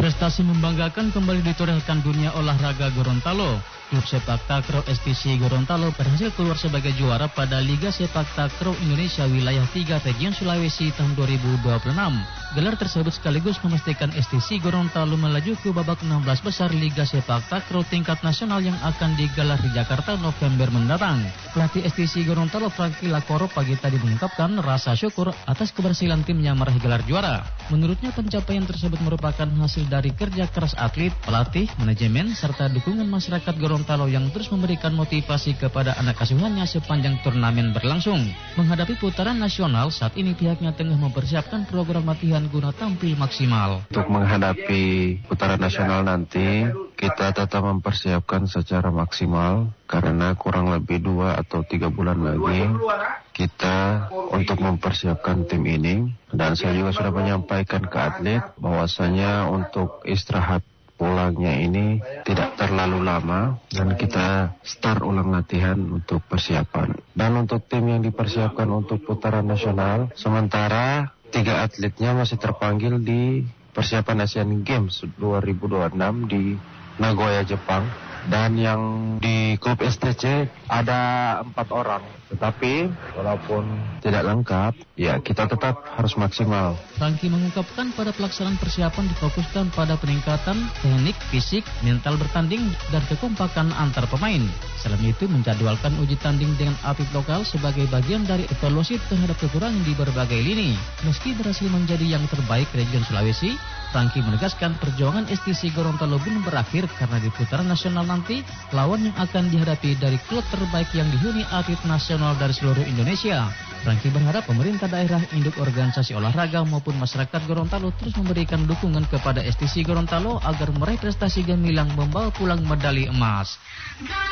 Prestasi membanggakan kembali ditorehkan dunia olahraga Gorontalo. Klub sepak takraw STC Gorontalo berhasil keluar sebagai juara pada Liga Sepak Takraw Indonesia Wilayah 3 Region Sulawesi tahun 2026. Gelar tersebut sekaligus memastikan STC Gorontalo melaju ke babak 16 besar Liga Sepak Takraw tingkat nasional yang akan digelar di Jakarta November mendatang. Pelatih STC Gorontalo Franky Lakoro pagi tadi mengungkapkan rasa syukur atas keberhasilan timnya meraih gelar juara. Menurutnya pencapaian tersebut merupakan hasil dari kerja keras atlet, pelatih, manajemen, serta dukungan masyarakat Gorontalo yang terus memberikan motivasi kepada anak asuhannya sepanjang turnamen berlangsung. Menghadapi putaran nasional, saat ini pihaknya tengah mempersiapkan program latihan guna tampil maksimal. Untuk menghadapi putaran nasional nanti, kita tetap mempersiapkan secara maksimal karena kurang lebih 2 atau 3 bulan lagi kita untuk mempersiapkan tim ini. Dan saya juga sudah menyampaikan ke atlet bahwasanya untuk istirahat pulangnya ini tidak terlalu lama dan kita start ulang latihan untuk persiapan. Dan untuk tim yang dipersiapkan untuk putaran nasional, sementara 3 atletnya masih terpanggil di persiapan Asian Games 2026 di Nagoya, Jepang. Dan yang di klub STC ada 4 orang. Tetapi walaupun tidak lengkap, ya kita tetap harus maksimal. Franky mengungkapkan pada pelaksanaan persiapan difokuskan pada peningkatan teknik, fisik, mental bertanding, dan kekompakan antar pemain. Selain itu menjadwalkan uji tanding dengan atlet lokal sebagai bagian dari evaluasi terhadap kekurangan di berbagai lini. Meski berhasil menjadi yang terbaik region Sulawesi, Franky menegaskan perjuangan STC Gorontalo belum berakhir karena di putaran nasional nanti lawan yang akan dihadapi dari klub terbaik yang dihuni atlet nasional dari seluruh Indonesia. Franky berharap pemerintah daerah, induk organisasi olahraga maupun masyarakat Gorontalo terus memberikan dukungan kepada STC Gorontalo agar meraih prestasi gemilang membawa pulang medali emas.